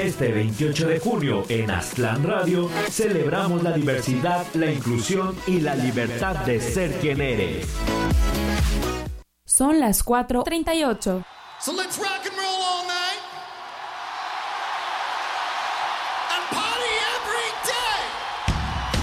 Este 28 de junio en Aztlán Radio celebramos la diversidad, la inclusión y la libertad de ser quien eres. Son las 4:38. So let's rock and roll all night.